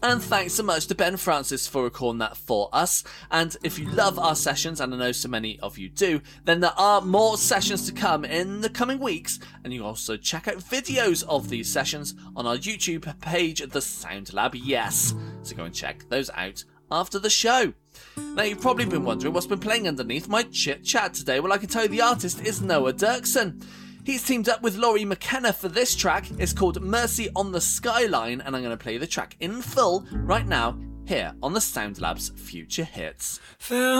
And thanks so much to Ben Francis for recording that for us. And if you love our sessions, and I know so many of you do, then there are more sessions to come in the coming weeks. And you can also check out videos of these sessions on our YouTube page, The Sound Lab, yes. So go and check those out after the show. Now, you've probably been wondering what's been playing underneath my chit-chat today. Well, I can tell you the artist is Noah Dirksen. He's teamed up with Laurie McKenna for this track. It's called Mercy on the Skyline, and I'm going to play the track in full right now here on the Sound Lab's Future Hits.